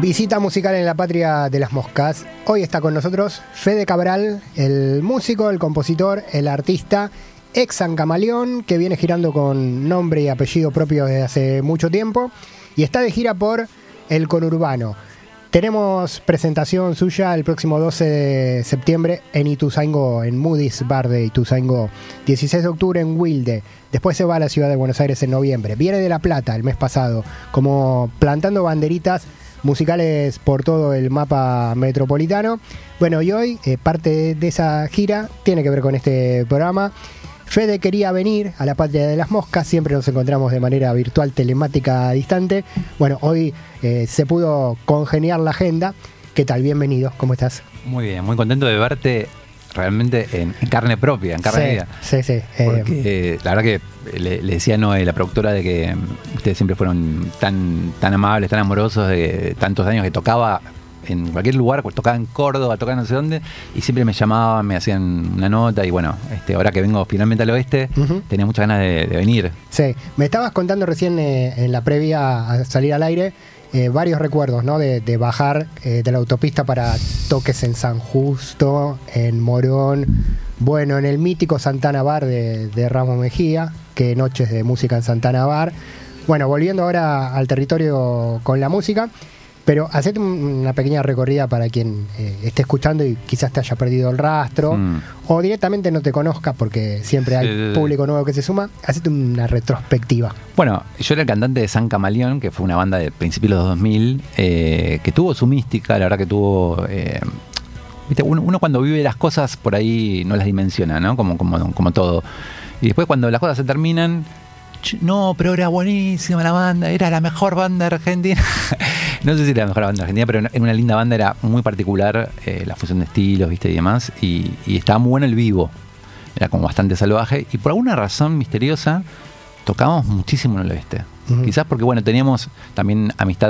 Visita musical en la patria de las moscas. Hoy está con nosotros Fede Cabral, el músico, el compositor, el artista, ex San Camaleón, que viene girando con nombre y apellido propio desde hace mucho tiempo y está de gira por el conurbano. Tenemos presentación suya el próximo 12 de septiembre en Ituzaingó, en Moody's Bar de Ituzaingó. 16 de octubre en Wilde. Después se va a la ciudad de Buenos Aires en noviembre. Viene de La Plata el mes pasado, como plantando banderitas musicales por todo el mapa metropolitano. Bueno, y hoy parte de esa gira tiene que ver con este programa. Fede quería venir a la patria de las moscas, siempre nos encontramos de manera virtual, telemática, distante. Bueno, hoy se pudo congeniar la agenda. ¿Qué tal? Bienvenido, ¿cómo estás? Muy bien, muy contento de verte realmente en carne propia, en carne viva. Sí. Porque la verdad que le decía a Noé, la productora, de que ustedes siempre fueron tan amables, tan amorosos, de tantos años que tocaba en cualquier lugar, pues tocaba en Córdoba, tocaba no sé dónde, y siempre me llamaban, me hacían una nota, y bueno, ahora que vengo finalmente al oeste, tenía muchas ganas de venir. Sí, me estabas contando recién en la previa a salir al aire, varios recuerdos, ¿no? De bajar de la autopista para toques en San Justo, en Morón, bueno, en el mítico Santana Bar de Ramos Mejía, que noches de música en Santana Bar. Bueno, volviendo ahora al territorio con la música, pero hacete una pequeña recorrida para quien esté escuchando y quizás te haya perdido el rastro, o directamente no te conozca porque siempre hay público nuevo que se suma. Hacete una retrospectiva. Bueno, yo era el cantante de San Camaleón, que fue una banda de principios de los 2000, que tuvo su mística, la verdad que tuvo... ¿viste? Uno cuando vive las cosas por ahí no las dimensiona, ¿no? Como todo. Y después cuando las cosas se terminan... No, pero era buenísima la banda, era la mejor banda de Argentina. No sé si era la mejor banda de Argentina, pero era una linda banda, era muy particular, la fusión de estilos, ¿viste? Y demás, y estaba muy bueno el vivo, era como bastante salvaje, y por alguna razón misteriosa tocábamos muchísimo en el oeste. Quizás porque, bueno, teníamos también amistad